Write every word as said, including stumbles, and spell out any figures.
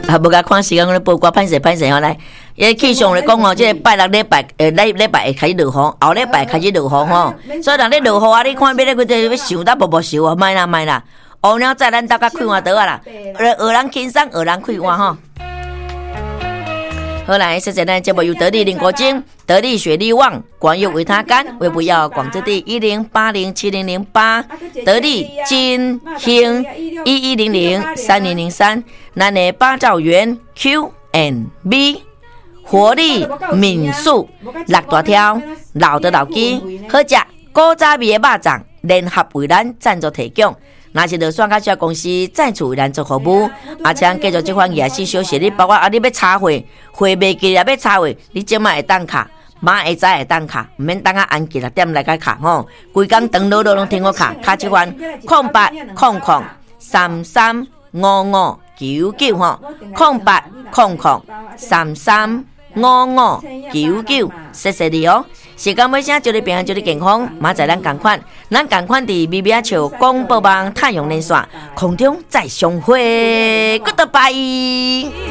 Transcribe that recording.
啊，无甲看时间，我咧报告，歹势歹势吼来。伊气象咧讲吼，即个拜六礼拜，诶，礼礼拜会开始落雨，后礼拜开始落雨吼。所以人咧落雨啊，你看要咧佢哋要想得无无想啊，莫啦莫啦。乌鸟在咱大家开换倒啊啦，学人轻松，学人开换吼。好来，谢谢咱节目由得力林国金、得力雪力旺、广药维他干、微不要广之地一零八零七零零八、得力金兴一一零零三零零三，咱的八兆元 Q and B。活力民宿六大条老的老鸡好食古早味的肉粽联合为咱赞助提供。若是落选较小公司再次为咱做服务，而且继续这款夜市休息，你包括啊，你要插会会袂记也要插会，你即摆会当卡，明下早会当卡，唔免等啊按几六点来甲卡吼，规工长路路拢听我卡，卡即款空八空空三三五五九九吼，空八空空三三五五九九，谢谢你哦。时间尾声，祝你平安，祝你健康。明仔咱同款，咱同款伫咪咪笑广播网太阳连线空中再相会， Goodbye。